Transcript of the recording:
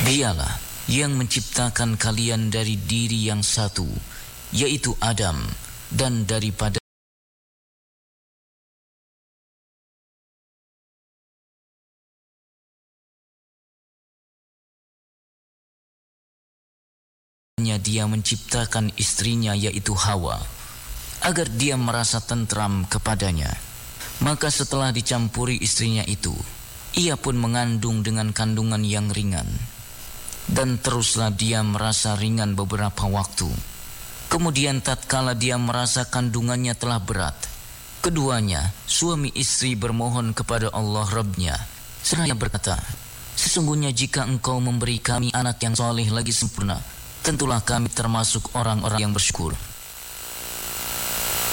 Dialah yang menciptakan kalian dari diri yang satu, yaitu Adam, dan daripada dia menciptakan istrinya, yaitu Hawa, agar dia merasa tentram kepadanya. Maka setelah dicampuri istrinya itu, ia pun mengandung dengan kandungan yang ringan. Dan teruslah dia merasa ringan beberapa waktu. Kemudian tatkala dia merasa kandungannya telah berat, keduanya, suami istri, bermohon kepada Allah Rabb-Nya. Seraya berkata, sesungguhnya jika engkau memberi kami anak yang soleh lagi sempurna, tentulah kami termasuk orang-orang yang bersyukur.